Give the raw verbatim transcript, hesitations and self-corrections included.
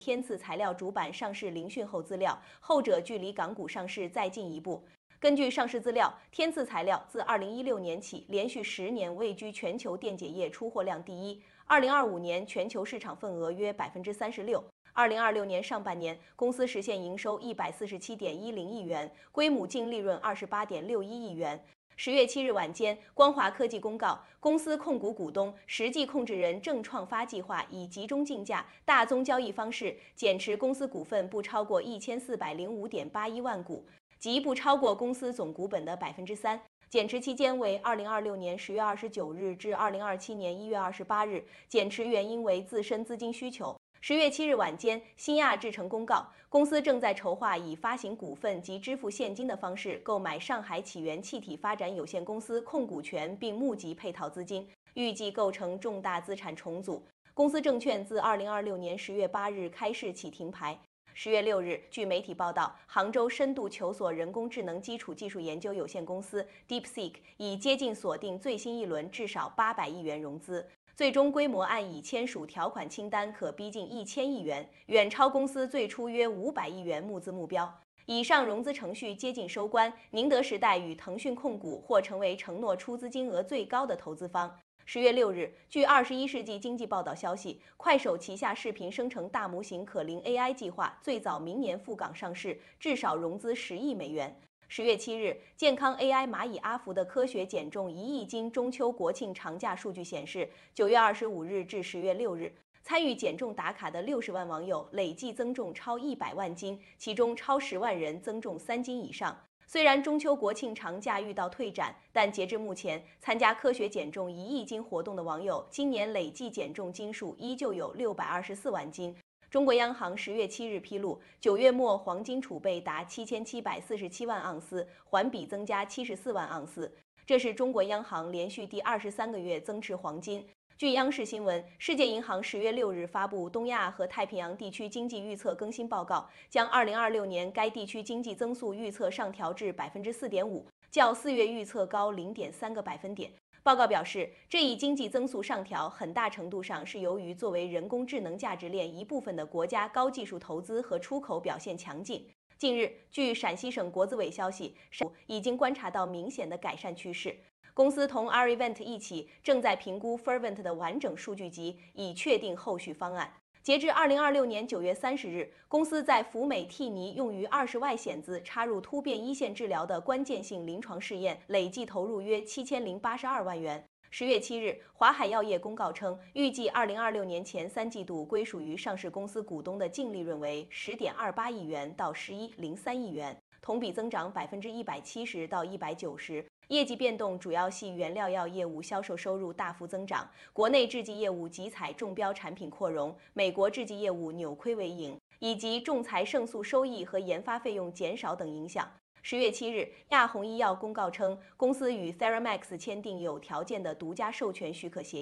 天赐材料主板上市聆讯后资料，后者距离港股上市再进一步。根据上市资料，天赐材料自二零一六年起连续十年位居全球电解液出货量第一，二零二五年全球市场份额约百分之三十六。二零二六年上半年，公司实现营收一百四十七点一零亿元，归母净利润二十八点六一亿元。十月七日晚间，光华科技公告，公司控股股东、实际控制人正创发计划以集中竞价、大宗交易方式减持公司股份不超过一千四百零五点八一万股，即不超过公司总股本的百分之三。减持期间为二零二六年十月二十九日至二零二七年一月二十八日，减持原因为自身资金需求。十月七日晚间，新亚制成公告，公司正在筹划以发行股份及支付现金的方式购买上海起源气体发展有限公司控股权，并募集配套资金，预计构成重大资产重组。公司证券自二零二六年十月八日开市起停牌。十月六日，据媒体报道，杭州深度求索人工智能基础技术研究有限公司 DeepSeek 已接近锁定最新一轮至少八百亿元融资。最终规模按已签署条款清单可逼近一千亿元，远超公司最初约五百亿元募资目标。以上融资程序接近收官，宁德时代与腾讯控股或成为承诺出资金额最高的投资方。十月六日，据二十一世纪经济报道消息，快手旗下视频生成大模型可伶 A I 计划最早明年赴港上市，至少融资十亿美元。十月七日，健康 A I 蚂蚁阿福的科学减重一亿斤中秋国庆长假数据显示，九月二十五日至十月六日，参与减重打卡的六十万网友累计增重超一百万斤，其中超十万人增重三斤以上。虽然中秋国庆长假遇到退展，但截至目前，参加科学减重一亿斤活动的网友今年累计减重斤数依旧有六百二十四万斤。中国央行十月七日披露，九月末黄金储备达七千七百四十七万盎司，环比增加七十四万盎司，这是中国央行连续第二十三个月增持黄金。据央视新闻，世界银行十月六日发布东亚和太平洋地区经济预测更新报告，将二零二六年该地区经济增速预测上调至百分之四点五，较四月预测高零点三个百分点。报告表示，这一经济增速上调很大程度上是由于作为人工智能价值链一部分的国家高技术投资和出口表现强劲。近日，据陕西省国资委消息，已经观察到明显的改善趋势。公司同 R-Event 一起正在评估 Fervent 的完整数据集，以确定后续方案。截至二零二六年九月三十日，公司在福美替尼用于二十外显子插入突变一线治疗的关键性临床试验，累计投入约七千零八十二万元。十月七日，华海药业公告称，预计二零二六年前三季度归属于上市公司股东的净利润为十点二八亿元到十一点零三亿元，同比增长百分之一百七十到一百九十。业绩变动主要系原料药业务销售收入大幅增长，国内制剂业务集采中标产品扩容，美国制剂业务扭亏为盈，以及仲裁胜诉收益和研发费用减少等影响。十月七日，亚虹医药公告称，公司与 Theramax 签订有条件的独家授权许可协议。